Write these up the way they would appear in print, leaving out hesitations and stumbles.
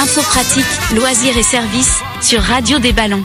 infos pratiques, loisirs et services sur Radio des Ballons.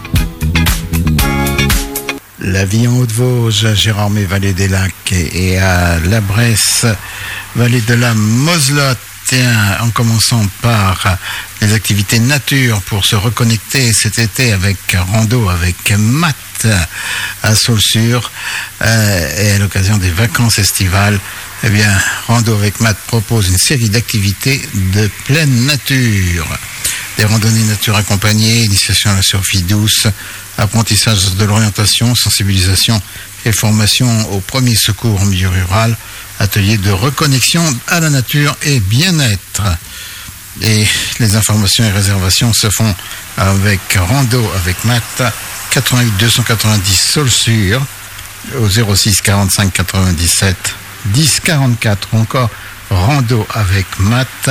La vie en Haute-Vosges, à Gérardmer, vallée des Lacs, et à La Bresse, vallée de la Moselotte. Tiens, en commençant par les activités nature pour se reconnecter cet été avec rando avec Matt à Saulsure, et à l'occasion des vacances estivales, eh bien, Rando avec Matt propose une série d'activités de pleine nature. Des randonnées nature accompagnées, initiation à la survie douce, apprentissage de l'orientation, sensibilisation et formation aux premiers secours en milieu rural, atelier de reconnexion à la nature et bien-être. Et les informations et réservations se font avec Rando avec Matt, 88 290 Saulsure, au 06 45 97 10 44, ou encore Rando avec Matt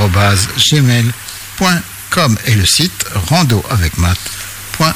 @gmail.com, et le site randoavecmatt.fr.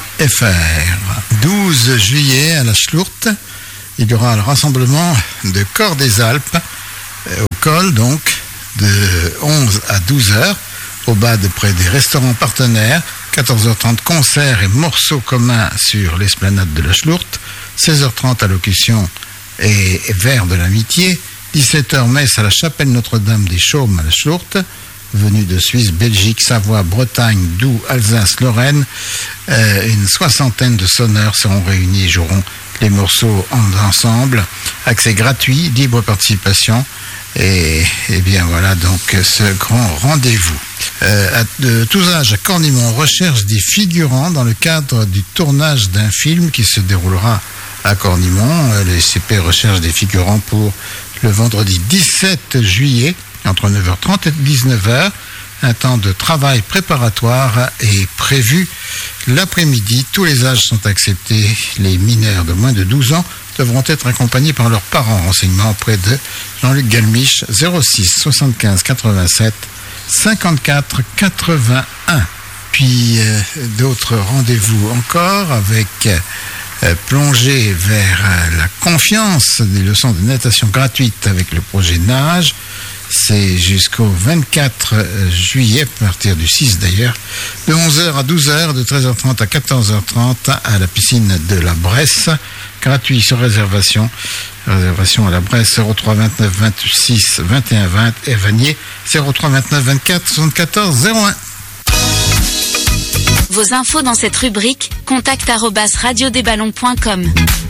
12 juillet à la Schlourte, il y aura le rassemblement de Corps des Alpes au col, donc de 11 à 12 heures, au bas de près des restaurants partenaires. 14h30 concerts et morceaux communs sur l'esplanade de la Schlourte. 16h30 allocution et vers de l'amitié. 17h messe à la chapelle Notre-Dame des Chaumes à la Schlourte. Venus de Suisse, Belgique, Savoie, Bretagne, Doubs, Alsace, Lorraine. Une soixantaine de sonneurs seront réunis et joueront les morceaux ensemble. Accès gratuit, libre participation. Et bien voilà donc ce grand rendez-vous. De tous âges à Cornimont, on recherche des figurants dans le cadre du tournage d'un film qui se déroulera à Cornimont. Les CP recherchent des figurants pour le vendredi 17 juillet entre 9h30 et 19h. Un temps de travail préparatoire est prévu l'après-midi. Tous les âges sont acceptés. Les mineurs de moins de 12 ans devront être accompagnés par leurs parents. Renseignements auprès de Jean-Luc Galmiche, 06 75 87 54 81. Puis d'autres rendez-vous encore avec plongée vers la confiance, des leçons de natation gratuites avec le projet Nage. C'est jusqu'au 24 juillet, à partir du 6 d'ailleurs, de 11h à 12h, de 13h30 à 14h30 à la piscine de la Bresse. Gratuit sur réservation. Réservation à la Bresse, 03 29 26 21 20 et Vanier, 03 29 24 74 01. Vos infos dans cette rubrique, contact@radiodesballons.com.